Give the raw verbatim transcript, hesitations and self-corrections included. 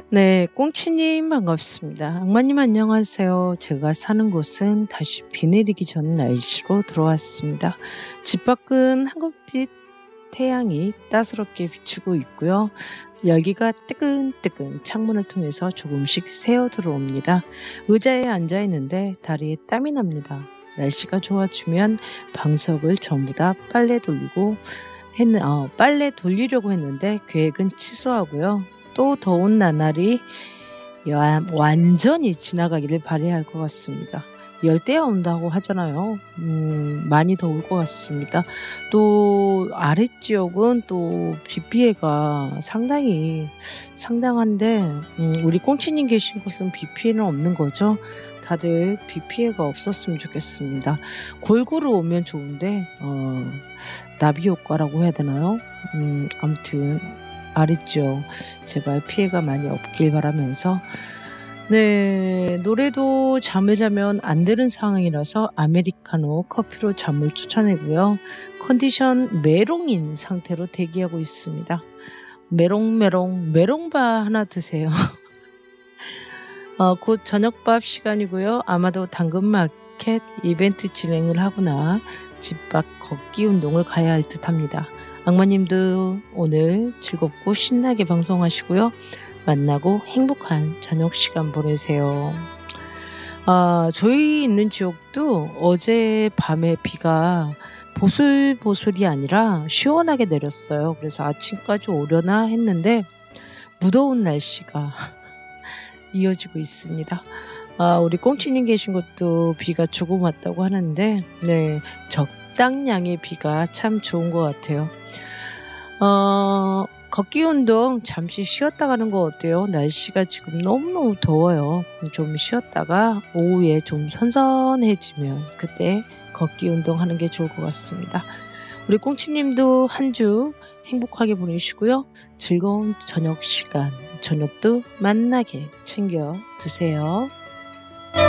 네. 꽁치님 반갑습니다. 악마님 안녕하세요. 제가 사는 곳은 다시 비 내리기 전 날씨로 돌아왔습니다. 집 밖은 한국빛 태양이 따스럽게 비추고 있고요. 열기가 뜨끈뜨끈 창문을 통해서 조금씩 새어 들어옵니다. 의자에 앉아 있는데 다리에 땀이 납니다. 날씨가 좋아지면 방석을 전부 다 빨래 돌리고 했는 어 빨래 돌리려고 했는데 계획은 취소하고요. 또 더운 나날이 야 완전히 지나가기를 바라야 할 것 같습니다. 열대야 온다고 하잖아요. 음 많이 더울 것 같습니다. 또 아랫지역은 또 비 피해가 상당히 상당한데 음 우리 꽁치님 계신 곳은 비 피해는 없는 거죠? 다들 비 피해가 없었으면 좋겠습니다. 골고루 오면 좋은데 어 나비 효과라고 해야 되나요? 음 아무튼 아랫지역 제발 피해가 많이 없길 바라면서 네 노래도 잠을 자면 안 되는 상황이라서 아메리카노, 커피로 잠을 쫓아내고요. 컨디션 메롱인 상태로 대기하고 있습니다. 메롱메롱 메롱바 하나 드세요. 어 곧 저녁밥 시간이고요. 아마도 당근마켓 이벤트 진행을 하거나 집 밖 걷기 운동을 가야 할 듯합니다. 악마님도 오늘 즐겁고 신나게 방송하시고요. 만나고 행복한 저녁 시간 보내세요. 아 저희 있는 지역도 어젯밤에 비가 보슬보슬이 아니라 시원하게 내렸어요. 그래서 아침까지 오려나 했는데 무더운 날씨가 이어지고 있습니다. 아 우리 꽁치님 계신 곳도 비가 조금 왔다고 하는데 네 적당량의 비가 참 좋은 것 같아요. 어 걷기 운동 잠시 쉬었다 가는 거 어때요? 날씨가 지금 너무너무 더워요. 좀 쉬었다가 오후에 좀 선선해지면 그때 걷기 운동하는 게 좋을 것 같습니다. 우리 꽁치님도 한 주 행복하게 보내시고요. 즐거운 저녁 시간, 저녁도 맛나게 챙겨 드세요.